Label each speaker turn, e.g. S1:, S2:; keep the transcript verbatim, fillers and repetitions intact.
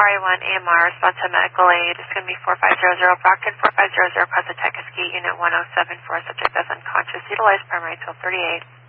S1: R A one A M R, response to medical aid. It's going to be four five zero zero Brockton, four five zero zero Presitech, Ski, Unit one oh seven four, subject as unconscious, utilized primary twelve thirty-eight.